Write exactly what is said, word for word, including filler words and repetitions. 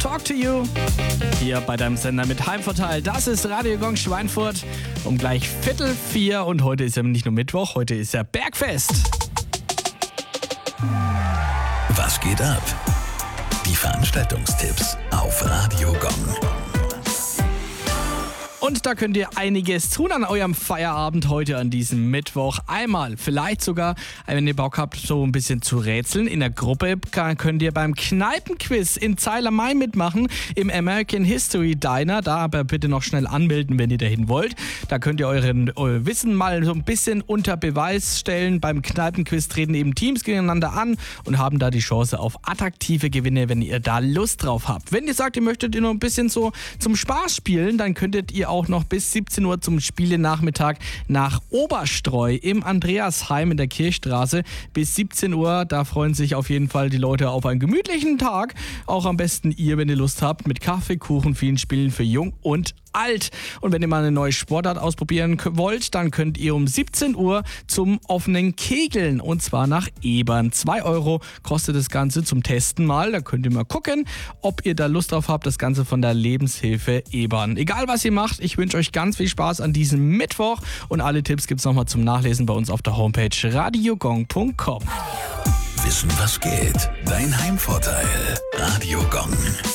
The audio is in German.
Talk to You. Hier bei deinem Sender mit Heimvorteil. Das ist Radio Gong Schweinfurt um gleich Viertel vier. Und heute ist ja nicht nur Mittwoch, heute ist ja Bergfest. Was geht ab? Die Veranstaltungstipps auf Radio Gong. Und da könnt ihr einiges tun an eurem Feierabend heute an diesem Mittwoch. Einmal, vielleicht sogar, wenn ihr Bock habt, so ein bisschen zu rätseln. In der Gruppe könnt ihr beim Kneipenquiz in Zeil am Main mitmachen, im American History Diner. Da aber bitte noch schnell anmelden, wenn ihr dahin wollt. Da könnt ihr euren euer Wissen mal so ein bisschen unter Beweis stellen. Beim Kneipenquiz treten eben Teams gegeneinander an und haben da die Chance auf attraktive Gewinne, wenn ihr da Lust drauf habt. Wenn ihr sagt, ihr möchtet ihr noch ein bisschen so zum Spaß spielen, dann könntet ihr auch noch bis siebzehn Uhr zum Spielenachmittag nach Oberstreu im Andreasheim in der Kirchstraße. Bis siebzehn Uhr, da freuen sich auf jeden Fall die Leute auf einen gemütlichen Tag. Auch am besten ihr, wenn ihr Lust habt, mit Kaffee, Kuchen, vielen Spielen für jung und alt. Und wenn ihr mal eine neue Sportart ausprobieren wollt, dann könnt ihr um siebzehn Uhr zum offenen Kegeln und zwar nach Ebern. zwei Euro kostet das Ganze zum Testen mal. Da könnt ihr mal gucken, ob ihr da Lust drauf habt. Das Ganze von der Lebenshilfe Ebern. Egal was ihr macht, ich wünsche euch ganz viel Spaß an diesem Mittwoch und alle Tipps gibt's nochmal zum Nachlesen bei uns auf der Homepage radiogong punkt com. Wissen, was geht? Dein Heimvorteil. Radio Gong.